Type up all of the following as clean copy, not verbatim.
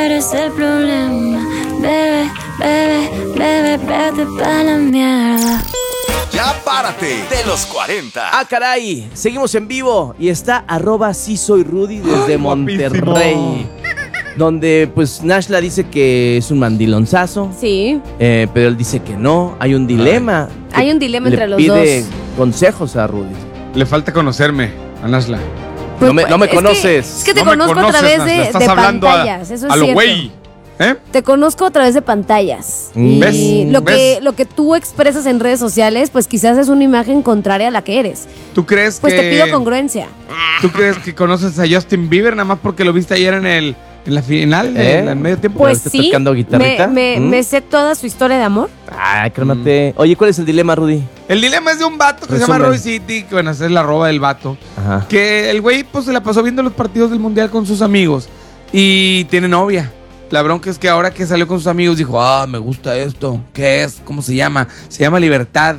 eres el problema. Bebe, bebe, bebe, vete pa' la mierda. Ya párate de los 40. Ah, caray, seguimos en vivo y está @sisoyrudy desde Monterrey. Guapísimo. Donde pues Nashla dice que es un mandilonzazo, Sí. pero él dice que no, hay un dilema. Hay un dilema Le entre los pide dos. consejos a Rudy. Le falta conocerme, a Nashla. No me es que- conoces. Es que te No me conozco a conoces, través Nashla, de estás hablando pantallas, eso es a lo cierto. güey. ¿Eh? Te conozco a través de pantallas. ¿Ves? Y ¿Ves? lo que tú expresas en redes sociales, pues quizás es una imagen contraria a la que eres. ¿Tú crees Pues que te pido congruencia. ¿Tú crees que conoces a Justin Bieber nada más porque lo viste ayer en la final, en el medio tiempo? Pues ¿Estás sí, tocando guitarrita? me sé toda su historia de amor. Ay, cálmate. Oye, ¿cuál es el dilema, Rudy? El dilema es de un vato que se llama Resumen. Roy City, que bueno, esa es la arroba del vato. Ajá. Que el güey pues se la pasó viendo los partidos del mundial con sus amigos y tiene novia. La bronca es que ahora que salió con sus amigos dijo, me gusta esto. ¿Qué es? ¿Cómo se llama? Se llama Libertad.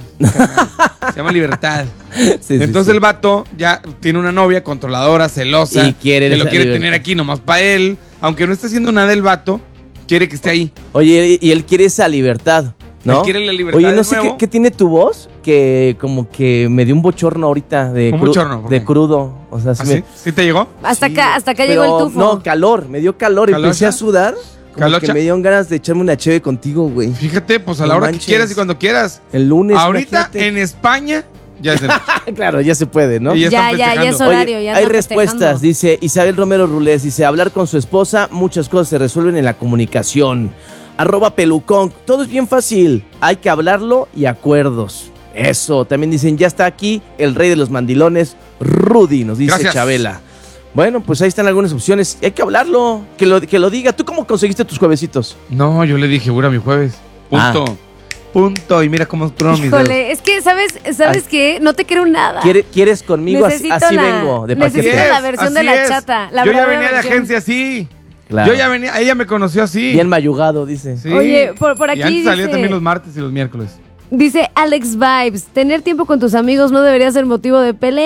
Se llama Libertad. Sí, Entonces sí. el vato ya tiene una novia controladora, celosa. Y quiere que lo esa quiere libertad. tener aquí nomás para él. Aunque no esté haciendo nada el vato, quiere que esté ahí. Oye, y él quiere esa libertad, ¿no? Él quiere la libertad Oye, de no sé nuevo. qué tiene tu voz, que como que me dio un bochorno ahorita de, ¿Un bochorno? ¿Por de qué? crudo. O sea, sí ¿Ah, sí? ¿Sí te llegó? Hasta Sí, acá pero llegó el tufo. No, calor, me dio calor. ¿Calocha? Empecé a sudar. Como ¿Calocha? que me dieron ganas de echarme una cheve contigo, güey. Fíjate, pues a la No hora manches. que quieras y cuando quieras. El lunes. Ahorita imagínate. en España ya es de noche. Claro, ya se puede, ¿no? Y ya están ya es festejando. horario, Oye, ya hay están respuestas, festejando. dice Isabel Romero Rulés, dice, hablar con su esposa, muchas cosas se resuelven en la comunicación. @pelucón, todo es bien fácil, hay que hablarlo y acuerdos. Eso, también dicen, ya está aquí el rey de los mandilones, Rudy, nos dice Gracias. Chabela. Bueno, pues ahí están algunas opciones, hay que hablarlo, que lo diga. ¿Tú cómo conseguiste tus juevesitos? No, yo le dije, güey, a mi jueves. Punto. Punto. Y mira cómo trono mis dedos. Híjole, es que, ¿sabes qué? No te creo nada. ¿Quieres conmigo? Necesito Así la- vengo, de necesito paquete. la versión de así la es. chata, la yo ya verdadera venía de versión. agencia así. Claro. Yo ya venía, ella me conoció así. Bien mayugado, dice. Sí. Oye, por aquí Y antes salía dice- también los martes y los miércoles. Dice Alex Vibes, tener tiempo con tus amigos no debería ser motivo de pelea.